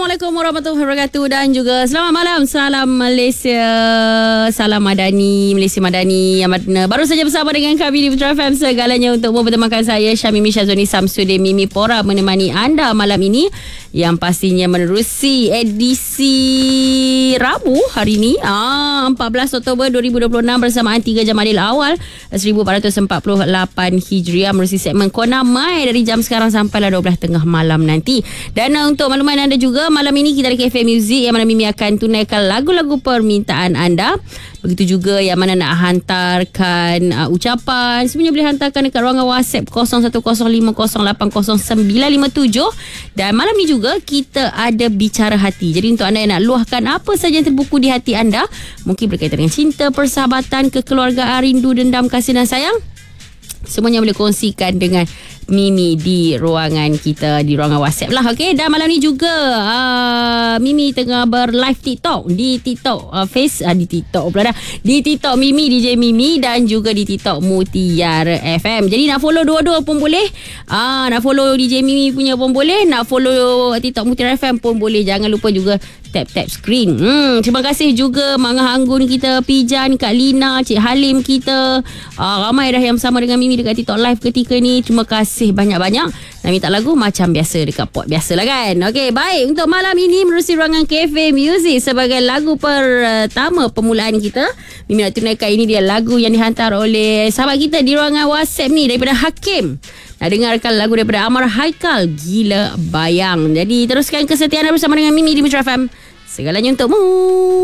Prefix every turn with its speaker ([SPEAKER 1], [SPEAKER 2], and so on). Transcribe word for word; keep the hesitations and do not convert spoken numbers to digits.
[SPEAKER 1] Assalamualaikum warahmatullahi wabarakatuh dan juga selamat malam. Salam Malaysia, salam Madani, Malaysia Madani yang mana baru saja bersama dengan kami di Putra F M segalanya untuk mempertemankan saya Syamimi Syazwani Samsudin Mimi Pora menemani anda malam ini yang pastinya menerusi edisi Rabu hari ini ah, empat belas Oktober dua ribu dua puluh enam bersamaan tiga Jamadil Awal seribu empat ratus empat puluh lapan Hijriah menerusi segmen Kona Mai dari jam sekarang sampai dua belas tengah malam nanti. Dan uh, untuk makluman anda juga, malam ini kita ada Cafe Music yang mana Mimi akan tunaikan lagu-lagu permintaan anda. Begitu juga yang mana nak hantarkan uh, ucapan, semuanya boleh hantarkan dekat ruangan WhatsApp kosong satu kosong lima kosong lapan kosong sembilan lima tujuh. Dan malam ni juga kita ada bicara hati. Jadi untuk anda yang nak luahkan apa saja yang terbuku di hati anda, mungkin berkaitan dengan cinta, persahabatan, kekeluargaan, rindu, dendam, kasih dan sayang, semuanya boleh kongsikan dengan Mimi di ruangan kita, di ruangan WhatsApp lah. Okay, dan malam ni juga uh, Mimi tengah ber-live TikTok di TikTok uh, Face uh, di TikTok pula dah di TikTok Mimi D J Mimi dan juga di TikTok Mutiara F M. Jadi nak follow dua-dua pun boleh. Ah, uh, nak follow D J Mimi punya pun boleh, nak follow TikTok Mutiara F M pun boleh. Jangan lupa juga tap-tap screen. Hmm, terima kasih juga Mak Ngah Anggun kita, Pijan, Kak Lina, Cik Halim kita. Uh, ramai dah yang bersama dengan Mimi dekat TikTok live ketika ni. Terima kasih banyak-banyak. Nak minta lagu macam biasa dekat pot biasalah kan. Okey, baik. Untuk malam ini menerusi ruangan Cafe Music sebagai lagu pertama permulaan kita. Mimi nak tunaikan ini dia lagu yang dihantar oleh sahabat kita di ruangan WhatsApp ni daripada Hakim. Nak dengarkan lagu daripada Amar Haikal, Gila Bayang. Jadi teruskan kesetiaan bersama dengan Mimi di Putra F M. Segalanya untukmu.